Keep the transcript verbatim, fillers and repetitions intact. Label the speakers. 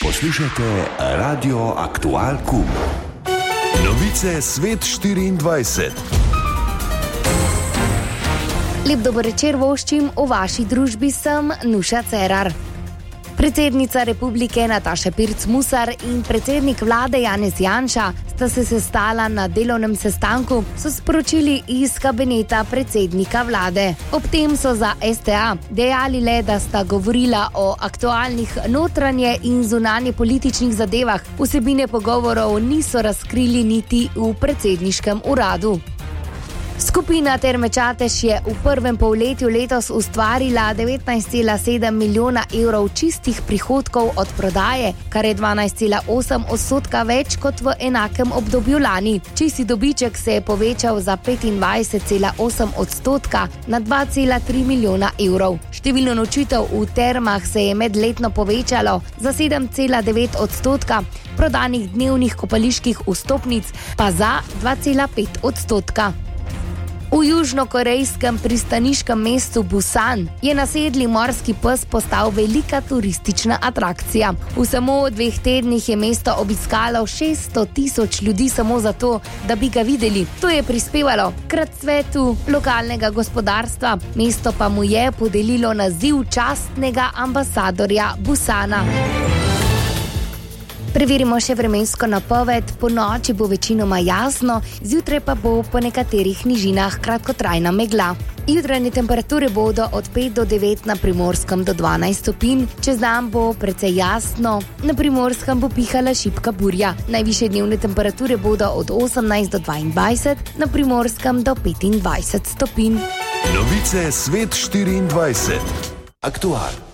Speaker 1: Poslušajte Radio Aktual Kum. Novice Svet štiriindvajset.
Speaker 2: Lep dober večer voščim, v vaši družbi sem Nuša Cerar. Predsednica republike Nataša Pirc Musar in predsednik vlade Janez Janša sta se sestala na delovnem sestanku, so sporočili iz kabineta predsednika vlade. Ob tem so za S T A dejali le, da sta govorila o aktualnih notranje in zunanje političnih zadevah. Vsebine pogovorov niso razkrili niti v predsedniškem uradu. Skupina Terme Čatež je v prvem polletju letos ustvarila devetnajst cela sedem milijona evrov čistih prihodkov od prodaje, kar je dvanajst cela osem odstotka več kot v enakem obdobju lani. Čisti dobiček se je povečal za petindvajset cela osem odstotka na dva cela tri milijona evrov. Število nočitev v termah se je medletno povečalo za sedem cela devet odstotka, prodanih dnevnih kopaliških vstopnic pa za dva cela pet odstotka. V južnokorejskem pristaniškem mestu Busan je nasedli morski pes postal velika turistična atrakcija. V samo dveh tednih je mesto obiskalo šeststo tisoč ljudi samo zato, da bi ga videli. To je prispevalo k razcvetu lokalnega gospodarstva, mesto pa mu je podelilo naziv častnega ambasadorja Busana. Preverimo še vremensko napoved. Po noči bo večinoma jasno, zjutraj pa bo po nekaterih nižinah kratkotrajna megla. Jutranje temperature bodo od pet do devet, na Primorskem do dvanajst stopinj, čez dan bo precej jasno, na Primorskem bo pihala šibka burja. Najvišje dnevne temperature bodo od osemnajst do dvaindvajset, na Primorskem do petindvajset stopinj.
Speaker 1: Novice Svet štiriindvajset. Aktual.